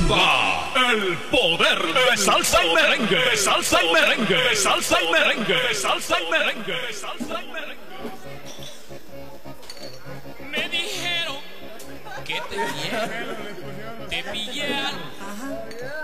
rumba, el poder de salsa y merengue, de salsa y merengue, de salsa y merengue, de salsa y merengue, de salsa y merengue. Me dijeron que te pillé al